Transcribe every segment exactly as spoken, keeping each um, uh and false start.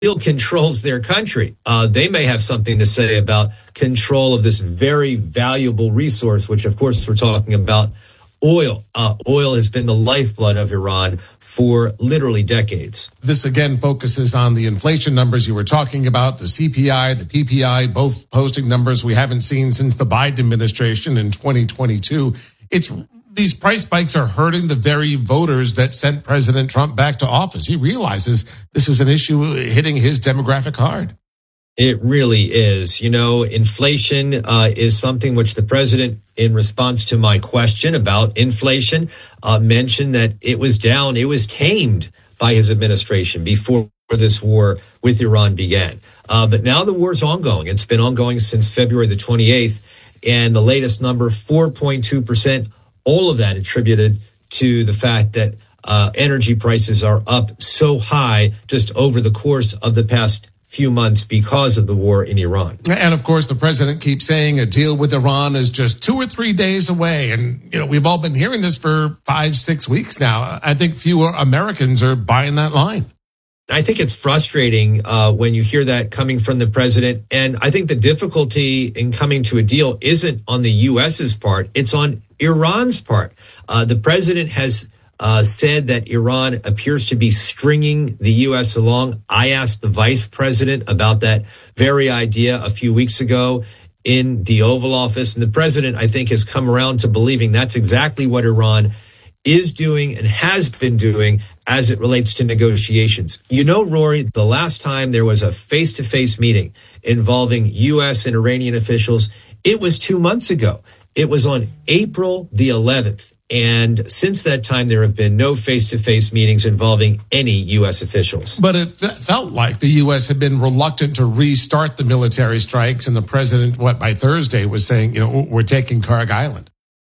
controls their country. Uh, they may have something to say about control of this very valuable resource, which, of course, we're talking about oil. Uh, oil has been the lifeblood of Iran for literally decades. This, again, focuses on the inflation numbers you were talking about, the C P I, the P P I, both posting numbers we haven't seen since the Biden administration in twenty twenty-two. It's These price spikes are hurting the very voters that sent President Trump back to office. He realizes this is an issue hitting his demographic hard. It really is. You know, inflation uh, is something which the president, in response to my question about inflation, uh, mentioned that it was down, it was tamed by his administration before this war with Iran began. Uh, but now the war is ongoing. It's been ongoing since February the twenty-eighth, and the latest number, four point two percent. All of that attributed to the fact that uh, energy prices are up so high just over the course of the past few months because of the war in Iran. And of course, the president keeps saying a deal with Iran is just two or three days away. And, you know, we've all been hearing this for five, six weeks now. I think fewer Americans are buying that line. I think it's frustrating uh, when you hear that coming from the president. And I think the difficulty in coming to a deal isn't on the U S's part. It's on Iran's part. Uh, the president has uh, said that Iran appears to be stringing the U S along. I asked the vice president about that very idea a few weeks ago in the Oval Office. And the president, I think, has come around to believing that's exactly what Iran is doing and has been doing as it relates to negotiations. You know, Rory, the last time there was a face-to-face meeting involving U S and Iranian officials, it was two months ago. It was on April the eleventh. And since that time, there have been no face-to-face meetings involving any U S officials. But it fe- felt like the U S had been reluctant to restart the military strikes. And the president, what, by Thursday was saying, you know, we're taking Karg Island.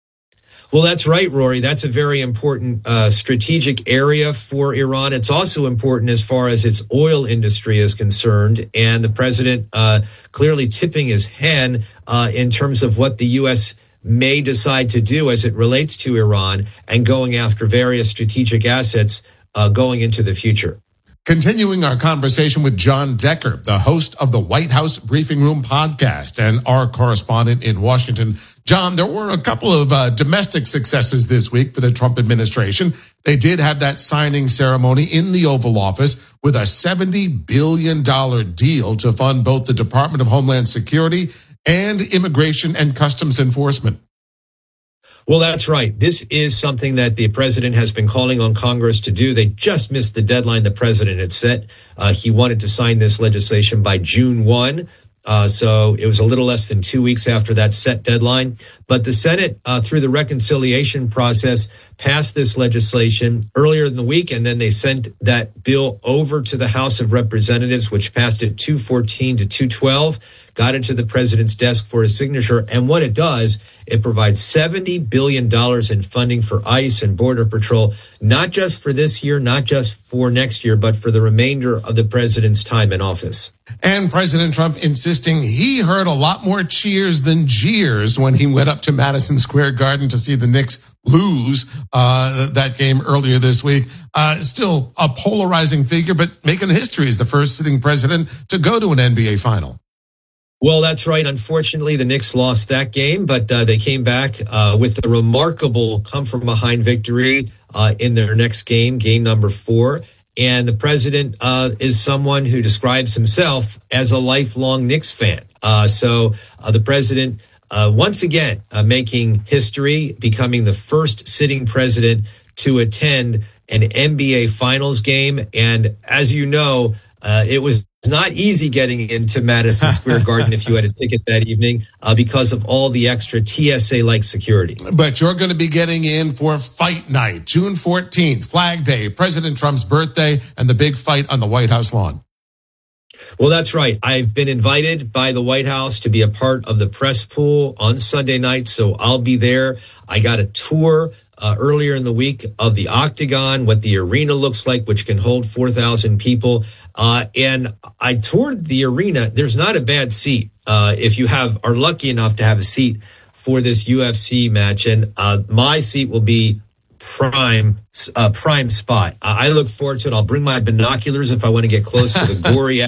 Well, that's right, Rory. That's a very important uh, strategic area for Iran. It's also important as far as its oil industry is concerned. And the president uh, clearly tipping his hand uh, in terms of what the U S may decide to do as it relates to Iran and going after various strategic assets uh, going into the future. Continuing our conversation with John Decker, the host of the White House Briefing Room podcast and our correspondent in Washington. John, there were a couple of uh, domestic successes this week for the Trump administration. They did have that signing ceremony in the Oval Office with a seventy billion dollars deal to fund both the Department of Homeland Security and Immigration and Customs Enforcement. Well, that's right. This is something that the president has been calling on Congress to do. They just missed the deadline the president had set. Uh, he wanted to sign this legislation by June first. Uh, so it was a little less than two weeks after that set deadline. But the Senate, uh, through the reconciliation process, passed this legislation earlier in the week, and then they sent that bill over to the House of Representatives, which passed it two fourteen to two twelve, got it to the president's desk for his signature. And what it does, it provides seventy billion dollars in funding for ICE and Border Patrol, not just for this year, not just for next year, but for the remainder of the president's time in office. And President Trump insisting he heard a lot more cheers than jeers when he went up to Madison Square Garden to see the Knicks lose uh, that game earlier this week. Uh, still a polarizing figure, but making history as the first sitting president to go to an N B A final. Well, that's right. Unfortunately, the Knicks lost that game, but uh, they came back uh, with a remarkable come-from-behind victory uh, in their next game, game number four. And the president uh, is someone who describes himself as a lifelong Knicks fan. Uh, so uh, the president, uh, once again, uh, making history, becoming the first sitting president to attend an N B A Finals game. And as you know, uh, it was not easy getting into Madison Square Garden if you had a ticket that evening uh, because of all the extra T S A-like security. But you're going to be getting in for fight night, June fourteenth, Flag Day, President Trump's birthday, and the big fight on the White House lawn. Well, that's right. I've been invited by the White House to be a part of the press pool on Sunday night, so I'll be there. I got a tour uh, earlier in the week of the Octagon, what the arena looks like, which can hold four thousand people. Uh, and I toured the arena. There's not a bad seat uh, if you have are lucky enough to have a seat for this U F C match. And uh, my seat will be prime uh, prime spot. I look forward to it. I'll bring my binoculars if I want to get close to the gory